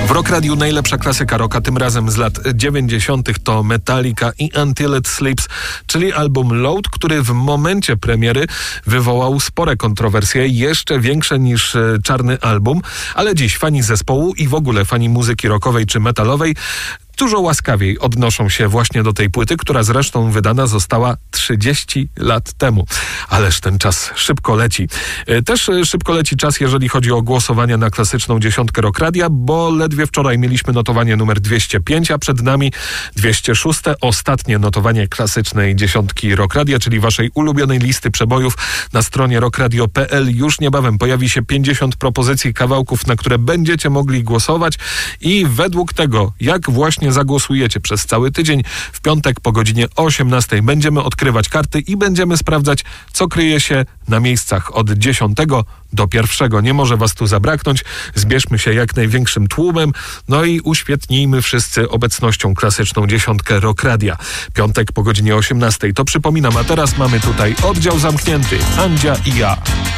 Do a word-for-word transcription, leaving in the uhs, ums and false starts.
W Rock Radiu najlepsza klasyka rocka, tym razem z lat dziewięćdziesiątych to Metallica i Until It Sleeps, czyli album Load, który w momencie premiery wywołał spore kontrowersje, jeszcze większe niż Czarny Album, ale dziś fani zespołu i w ogóle fani muzyki rockowej czy metalowej dużo łaskawiej odnoszą się właśnie do tej płyty, która zresztą wydana została trzydzieści lat temu. Ależ ten czas szybko leci. Też szybko leci czas, jeżeli chodzi o głosowania na klasyczną dziesiątkę Rock Radia, bo ledwie wczoraj mieliśmy notowanie numer dwieście pięć, a przed nami dwieście sześć, ostatnie notowanie klasycznej dziesiątki Rock Radia, czyli waszej ulubionej listy przebojów na stronie rock radio kropka p l. Już niebawem pojawi się pięćdziesiąt propozycji kawałków, na które będziecie mogli głosować i według tego, jak właśnie zagłosujecie przez cały tydzień, w piątek po godzinie osiemnastej będziemy odkrywać karty i będziemy sprawdzać, co kryje się na miejscach od dziesiątego do pierwszego. Nie może was tu zabraknąć. Zbierzmy się jak największym tłumem, no i uświetnijmy wszyscy obecnością klasyczną dziesiątkę Rock Radia. Piątek po godzinie osiemnastej. To przypominam, a teraz mamy tutaj oddział zamknięty. Andzia i ja.